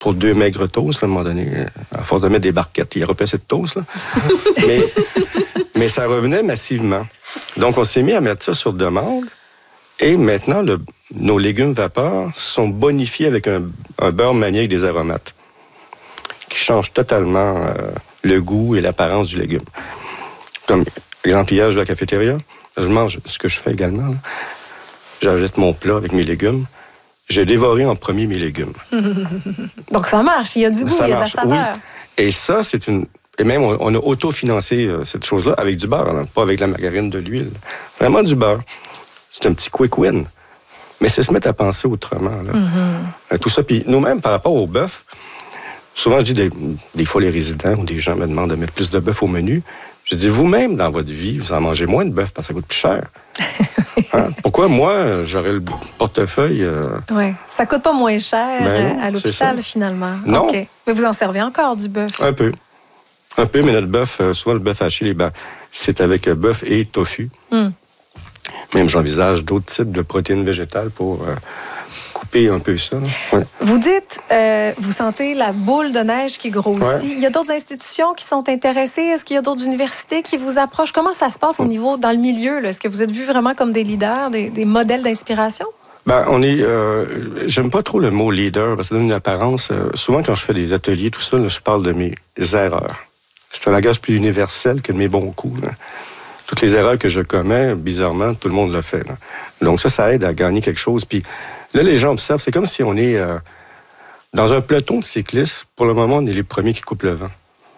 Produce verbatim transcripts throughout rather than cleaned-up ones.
pour deux maigres toasts, là, à un moment donné. À force de mettre des barquettes, il repassait de toast. Là. mais, mais ça revenait massivement. Donc, on s'est mis à mettre ça sur demande. Et maintenant, le, nos légumes vapeur sont bonifiés avec un, un beurre manié avec des aromates qui change totalement euh, le goût et l'apparence du légume. Comme, exemple, hier, je vais à la cafétéria, je mange ce que je fais également. Là. J'achète mon plat avec mes légumes. J'ai dévoré en premier mes légumes. Donc, ça marche. Il y a du goût, ça il y a marche, de la saveur. Oui. Et ça, c'est une... Et même, on, on a autofinancé euh, cette chose-là avec du beurre, hein, pas avec la margarine, de l'huile. Vraiment du beurre. C'est un petit quick win. Mais c'est se mettre à penser autrement. Là. Mm-hmm. Tout ça. Puis nous-mêmes, par rapport au bœuf, souvent, je dis, des, des fois, les résidents ou des gens me demandent de mettre plus de bœuf au menu. Je dis, vous-même, dans votre vie, vous en mangez moins de bœuf parce que ça coûte plus cher. Hein? Pourquoi, moi, j'aurais le portefeuille... Euh... Oui, ça coûte pas moins cher ben non, à l'hôpital, finalement. Non. Okay. Mais vous en servez encore, du bœuf? Un peu. Un peu, mais notre bœuf, euh, souvent le bœuf haché, les ba... c'est avec euh, bœuf et tofu. Mm. Même, j'envisage d'autres types de protéines végétales pour... Euh... couper un peu ça. Ouais. Vous dites, euh, vous sentez la boule de neige qui grossit. Ouais. Il y a d'autres institutions qui sont intéressées. Est-ce qu'il y a d'autres universités qui vous approchent? Comment ça se passe au niveau, dans le milieu? Là? Est-ce que vous êtes vus vraiment comme des leaders, des, des modèles d'inspiration? Ben, on est... Euh, j'aime pas trop le mot leader, parce que ça donne une apparence... Euh, souvent, quand je fais des ateliers, tout ça, là, je parle de mes erreurs. C'est un langage plus universel que de mes bons coups. Là. Toutes les erreurs que je commets, bizarrement, tout le monde le fait. Là. Donc ça, ça aide à gagner quelque chose. Puis là, les gens observent, c'est comme si on est euh, dans un peloton de cyclistes. Pour le moment, on est les premiers qui coupent le vent.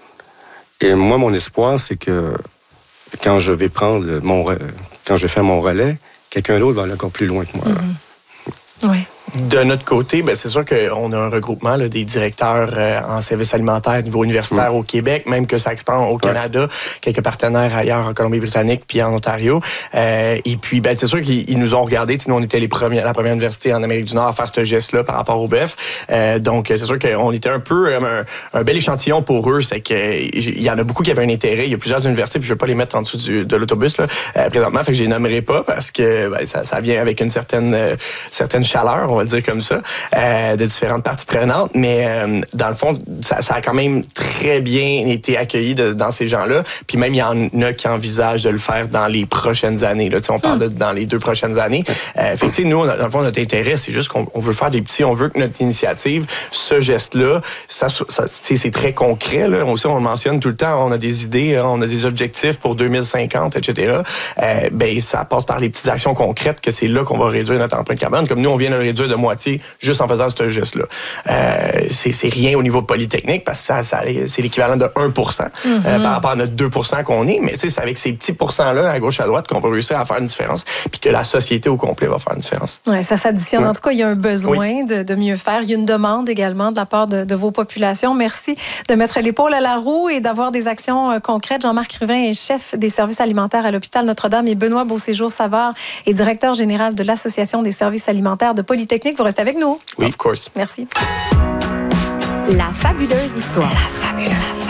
Et moi, mon espoir, c'est que quand je vais prendre mon... quand je vais faire mon relais, quelqu'un d'autre va aller encore plus loin que moi. Mm-hmm. Oui. De notre côté, ben c'est sûr qu'on a un regroupement là, des directeurs euh, en services alimentaires au niveau universitaire mmh. au Québec, même que ça expand au Canada, ouais. quelques partenaires ailleurs en Colombie-Britannique puis en Ontario. Euh, et puis, ben c'est sûr qu'ils nous ont regardé. Nous, on était les premiers, la première université en Amérique du Nord à faire ce geste-là par rapport au bœuf. Euh, donc, c'est sûr qu'on était un peu euh, un, un bel échantillon pour eux. C'est qu'il y en a beaucoup qui avaient un intérêt. Il y a plusieurs universités, puis je ne vais pas les mettre en dessous du, de l'autobus là, euh, présentement, fait que je les nommerai pas parce que ben, ça, ça vient avec une certaine, euh, certaine chaleur, on va le dire comme ça, euh, de différentes parties prenantes, mais euh, dans le fond, ça, ça a quand même très bien été accueilli de, dans ces gens-là, puis même il y en a qui envisagent de le faire dans les prochaines années. Là, on parle de dans les deux prochaines années. Euh, fait que, nous, on a, dans le fond, notre intérêt, c'est juste qu'on on veut faire des petits, on veut que notre initiative, ce geste-là, ça, ça, c'est très concret. Là. Aussi, on le mentionne tout le temps, on a des idées, on a des objectifs pour deux mille cinquante, et cetera. Euh, ben, ça passe par les petites actions concrètes que c'est là qu'on va réduire notre empreinte carbone. Comme nous, on vient de le réduire de moitié juste en faisant ce geste-là. Euh, c'est, c'est rien au niveau polytechnique parce que ça, ça c'est l'équivalent de un pour cent mm-hmm. euh, par rapport à notre deux pour cent qu'on est, mais c'est avec ces petits pourcents-là, à gauche à droite, qu'on va réussir à faire une différence puis que la société au complet va faire une différence. Oui, ça s'additionne. Ouais. En tout cas, il y a un besoin oui. de, de mieux faire. Il y a une demande également de la part de, de vos populations. Merci de mettre l'épaule à la roue et d'avoir des actions euh, concrètes. Jean-Marc Ruvin est chef des services alimentaires à l'hôpital Notre-Dame et Benoît Beauséjour-Savard est directeur général de l'Association des services alimentaires de Polytechnique. Vous restez avec nous? Oui, of course. Merci. La fabuleuse histoire. La fabuleuse histoire.